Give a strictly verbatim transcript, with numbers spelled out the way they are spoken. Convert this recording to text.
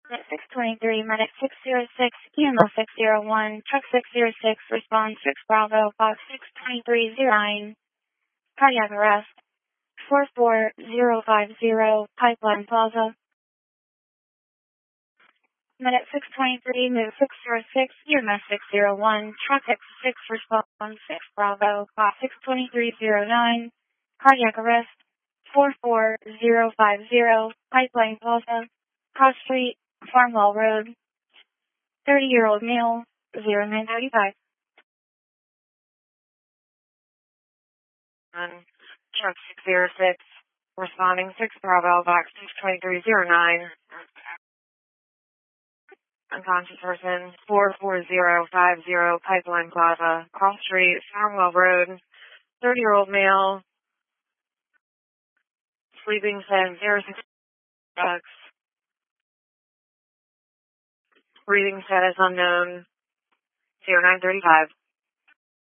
Minute six twenty-three, Medic six zero six, E M L six zero one, Truck six zero six, Response six Bravo, Box six twenty-three zero nine, Cardiac Arrest, four four zero five zero, Pipeline Plaza. Medic six twenty-three, Move six zero six, E M S six zero one, Truck X six, Response six Bravo, Box six twenty-three zero nine, Cardiac Arrest, four four zero five zero, Pipeline Plaza, Cross Street, Farmwell Road, thirty-year-old male, zero nine thirty-five. On Truck six zero six, responding six Bravo, Box six twenty-three zero nine. Unconscious person, four four zero five zero, Pipeline Plaza, Cross Street, Farmwell Road, thirty-year-old male, sleeping said zero six bucks. Breathing status unknown, zero nine thirty-five.